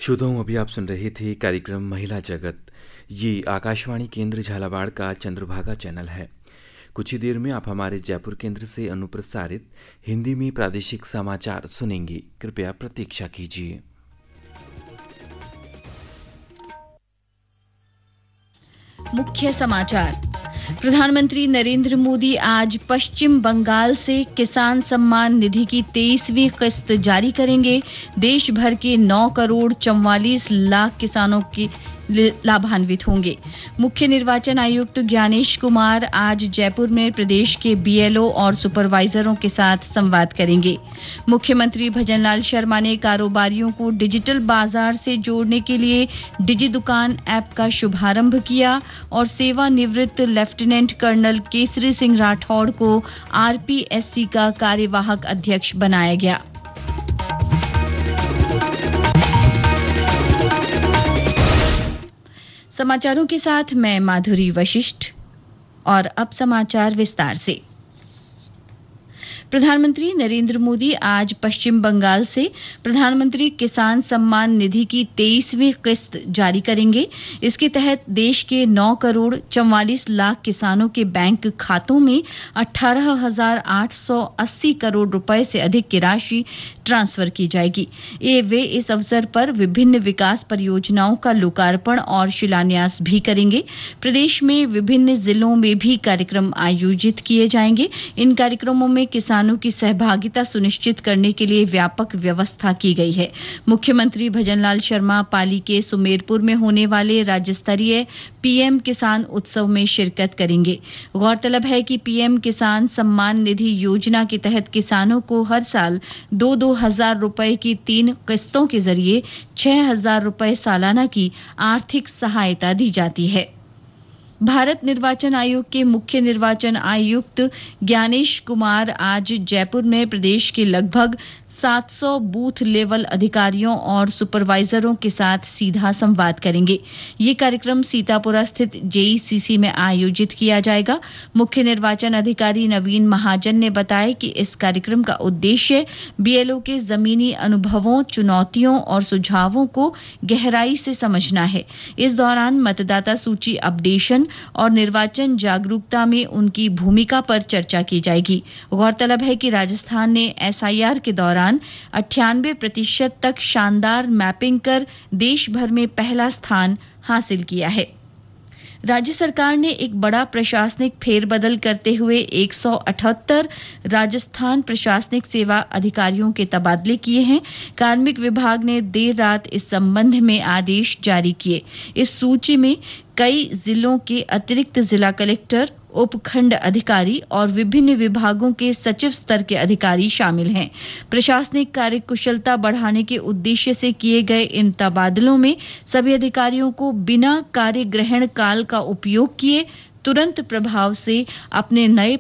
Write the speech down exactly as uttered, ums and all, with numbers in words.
श्रोताओं, अभी आप सुन रहे थे कार्यक्रम महिला जगत। ये आकाशवाणी केंद्र झालावाड़ का चंद्रभागा चैनल है। कुछ ही देर में आप हमारे जयपुर केंद्र से अनुप्रसारित हिंदी में प्रादेशिक समाचार सुनेंगे। कृपया प्रतीक्षा कीजिए। मुख्य समाचार। प्रधानमंत्री नरेंद्र मोदी आज पश्चिम बंगाल से किसान सम्मान निधि की तेईसवीं किस्त जारी करेंगे। देश भर के नौ करोड़ चौवालीस लाख किसानों के लाभान्वित होंगे। मुख्य निर्वाचन आयुक्त ज्ञानेश कुमार आज जयपुर में प्रदेश के बीएलओ और सुपरवाइजरों के साथ संवाद करेंगे। मुख्यमंत्री भजनलाल शर्मा ने कारोबारियों को डिजिटल बाजार से जोड़ने के लिए डिजी दुकान ऐप का शुभारंभ किया और सेवानिवृत्त लेफ्टिनेंट कर्नल केसरी सिंह राठौड़ को आरपीएससी का कार्यवाहक अध्यक्ष बनाया गया। समाचारों के साथ मैं माधुरी वशिष्ठ। और अब समाचार विस्तार से। प्रधानमंत्री नरेंद्र मोदी आज पश्चिम बंगाल से प्रधानमंत्री किसान सम्मान निधि की तेईसवीं किस्त जारी करेंगे। इसके तहत देश के नौ करोड़ चौवालीस लाख किसानों के बैंक खातों में अठारह हजार आठ सौ अस्सी करोड़ रुपए से अधिक की राशि ट्रांसफर की जाएगी। ये वे इस अवसर पर विभिन्न विकास परियोजनाओं का लोकार्पण और शिलान्यास भी करेंगे। प्रदेश में विभिन्न जिलों में भी कार्यक्रम आयोजित किए जाएंगे। इन कार्यक्रमों में किसानों की सहभागिता सुनिश्चित करने के लिए व्यापक व्यवस्था की गई है। मुख्यमंत्री भजनलाल शर्मा पाली के सुमेरपुर में होने वाले राज्य स्तरीय पीएम किसान उत्सव में शिरकत करेंगे। गौरतलब है कि पीएम किसान सम्मान निधि योजना के तहत किसानों को हर साल दो दो हजार रुपए की तीन किस्तों के जरिए छह हजार रुपए सालाना की आर्थिक सहायता दी जाती है। भारत निर्वाचन आयोग के मुख्य निर्वाचन आयुक्त ज्ञानेश कुमार आज जयपुर में प्रदेश के लगभग सात सौ बूथ लेवल अधिकारियों और सुपरवाइजरों के साथ सीधा संवाद करेंगे। ये कार्यक्रम सीतापुरा स्थित जेईसीसी में आयोजित किया जाएगा। मुख्य निर्वाचन अधिकारी नवीन महाजन ने बताया कि इस कार्यक्रम का उद्देश्य बीएलओ के जमीनी अनुभवों, चुनौतियों और सुझावों को गहराई से समझना है। इस दौरान मतदाता सूची अपडेशन और निर्वाचन जागरूकता में उनकी भूमिका पर चर्चा की जाएगी। गौरतलब है कि राजस्थान ने एसआईआर के दौरान अट्ठानवे प्रतिशत तक शानदार मैपिंग कर देश भर में पहला स्थान हासिल किया है। राज्य सरकार ने एक बड़ा प्रशासनिक फेरबदल करते हुए एक सौ अठहत्तर राजस्थान प्रशासनिक सेवा अधिकारियों के तबादले किए हैं। कार्मिक विभाग ने देर रात इस संबंध में आदेश जारी किए। इस सूची में कई जिलों के अतिरिक्त जिला कलेक्टर, उपखंड अधिकारी और विभिन्न विभागों के सचिव स्तर के अधिकारी शामिल हैं। प्रशासनिक कार्यकुशलता बढ़ाने के उद्देश्य से किए गए इन तबादलों में सभी अधिकारियों को बिना कार्य ग्रहण काल का उपयोग किए तुरंत प्रभाव से अपने नए